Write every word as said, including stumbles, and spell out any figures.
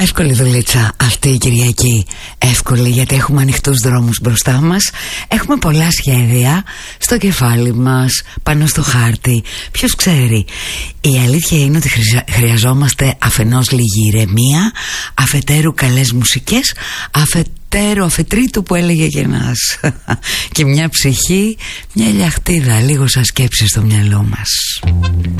Εύκολη δουλίτσα αυτή η Κυριακή. Εύκολη γιατί έχουμε ανοιχτούς δρόμους μπροστά μας. Έχουμε πολλά σχέδια στο κεφάλι μας, πάνω στο χάρτη. Ποιος ξέρει. Η αλήθεια είναι ότι χρειαζόμαστε αφενός λίγη ηρεμία, αφετέρου καλές μουσικές, αφετέρου αφετρίτου που έλεγε και ένας και μια ψυχή, μια λιαχτίδα, λίγο σαν σκέψη στο μυαλό μας.